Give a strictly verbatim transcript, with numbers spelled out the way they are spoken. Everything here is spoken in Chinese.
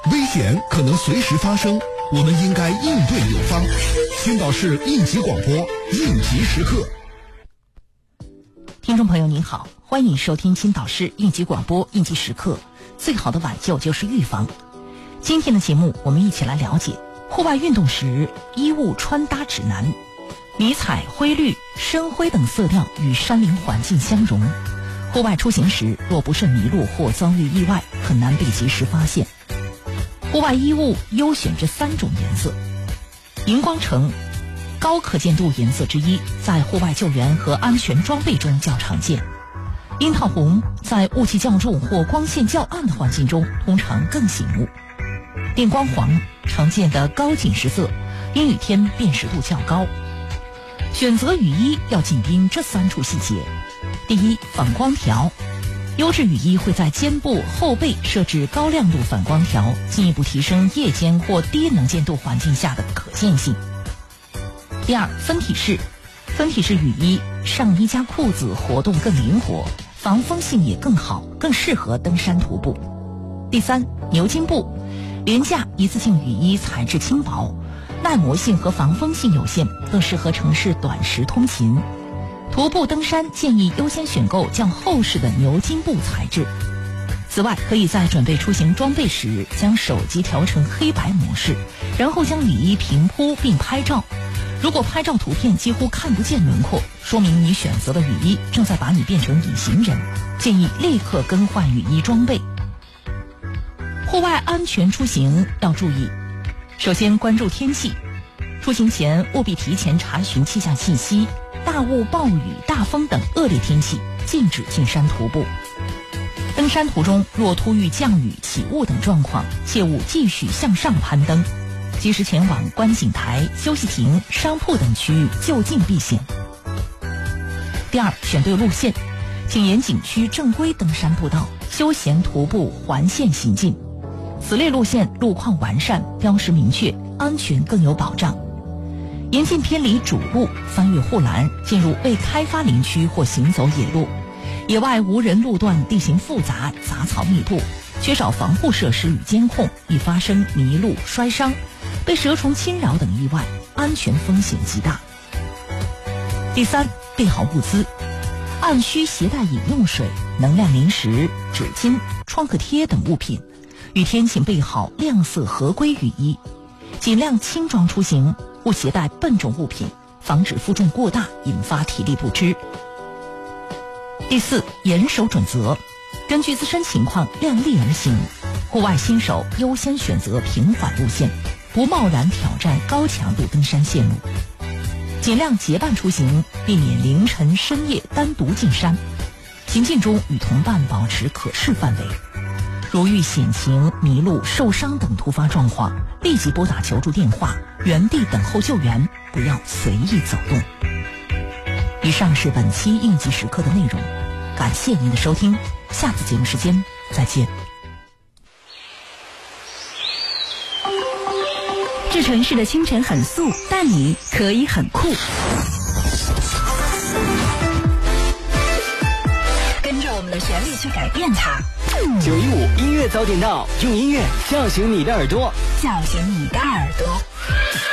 危险可能随时发生，我们应该应对有方。青岛市应急广播，应急时刻。 听众朋友您好，欢迎收听青岛市应急广播应急时刻。最好的挽救就是预防。今天的节目，我们一起来了解户外运动时衣物穿搭指南。迷彩、灰绿、深灰等色调与山林环境相融，户外出行时若不慎迷路或遭遇意外，很难被及时发现。户外衣物优选这三种颜色。荧光橙，高可见度颜色之一，在户外救援和安全装备中较常见。樱桃红，在雾气较重或光线较暗的环境中通常更醒目。电光黄，常见的高警示色，阴雨天辨识度较高。选择雨衣要紧盯这三处细节。第一，反光条。优质雨衣会在肩部、后背设置高亮度反光条，进一步提升夜间或低能见度环境下的可见性。第二，分体式。分体式雨衣，上衣加裤子活动更灵活，防风性也更好，更适合登山徒步。第三，牛津布。廉价一次性雨衣材质轻薄，耐磨性和防风性有限，更适合城市短时通勤。徒步登山建议优先选购较厚实的牛津布材质。此外，可以在准备出行装备时将手机调成黑白模式，然后将雨衣平铺并拍照。如果拍照图片几乎看不见轮廓，说明你选择的雨衣正在把你变成隐形人，建议立刻更换雨衣装备。户外安全出行要注意，首先关注天气，出行前务必提前查询气象信息，大雾、暴雨、大风等恶劣天气禁止进山徒步。登山途中若突遇降雨、起雾等状况，切勿继续向上攀登，及时前往观景台、休息亭、商铺等区域就近避险。第二，选对路线，请沿景区正规登山步道休闲徒步环线行进。此类路线路况完善，标识明确，安全更有保障。严禁偏离主路，翻越护栏，进入未开发林区或行走野路。野外无人路段地形复杂，杂草密布，缺少防护设施与监控，易发生迷路、摔伤、被蛇虫侵扰等意外，安全风险极大。第三，备好物资，按需携带饮用水、能量零食、纸巾、创可贴等物品。雨天请备好亮色合规雨衣，尽量轻装出行，勿携带笨重物品，防止负重过大引发体力不支。第四，严守准则，根据自身情况量力而行。户外新手优先选择平缓路线，不贸然挑战高强度登山线路。尽量结伴出行，避免凌晨深夜单独进山。行进中与同伴保持可视范围。如遇险情、迷路、受伤等突发状况，立即拨打求助电话，原地等候救援，不要随意走动。以上是本期应急时刻的内容，感谢您的收听，下次节目时间再见。 这城市的清晨很素，但你可以很酷。跟着我们的旋律去改变它。 九一五音乐早点到，用音乐叫醒你的耳朵， 叫醒你的耳朵。